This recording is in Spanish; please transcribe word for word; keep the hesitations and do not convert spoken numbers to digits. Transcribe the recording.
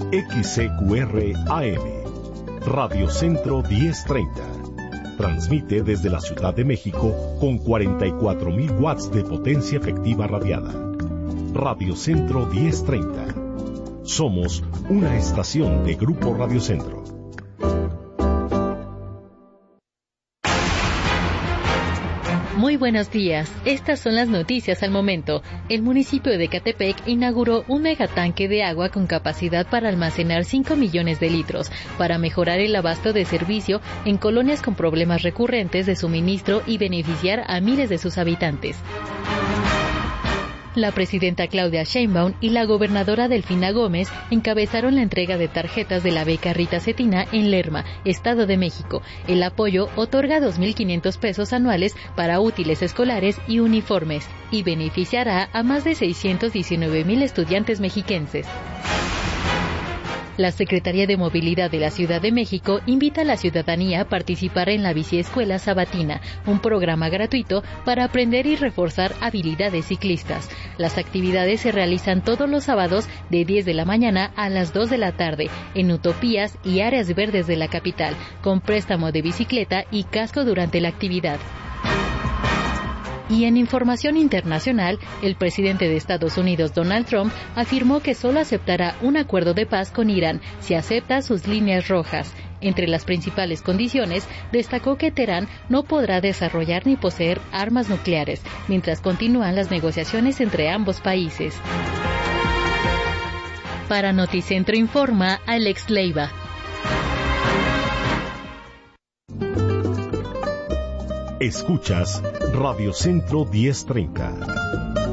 X C Q R A M, Radio Centro diez treinta. Transmite desde la Ciudad de México con cuarenta y cuatro mil watts de potencia efectiva radiada. Radio Centro diez treinta. Somos una estación de Grupo Radio Centro. Muy buenos días. Estas son las noticias al momento. El municipio de Ecatepec inauguró un megatanque de agua con capacidad para almacenar cinco millones de litros para mejorar el abasto de servicio en colonias con problemas recurrentes de suministro y beneficiar a miles de sus habitantes. La presidenta Claudia Sheinbaum y la gobernadora Delfina Gómez encabezaron la entrega de tarjetas de la beca Rita Cetina en Lerma, Estado de México. El apoyo otorga dos mil quinientos pesos anuales para útiles escolares y uniformes y beneficiará a más de seiscientos diecinueve mil estudiantes mexiquenses. La Secretaría de Movilidad de la Ciudad de México invita a la ciudadanía a participar en la Biciescuela Sabatina, un programa gratuito para aprender y reforzar habilidades ciclistas. Las actividades se realizan todos los sábados de diez de la mañana a las dos de la tarde en Utopías y áreas verdes de la capital, con préstamo de bicicleta y casco durante la actividad. Y en información internacional, el presidente de Estados Unidos, Donald Trump, afirmó que solo aceptará un acuerdo de paz con Irán si acepta sus líneas rojas. Entre las principales condiciones, destacó que Teherán no podrá desarrollar ni poseer armas nucleares, mientras continúan las negociaciones entre ambos países. Para Noticentro informa Alex Leiva. Escuchas Radio Centro diez treinta.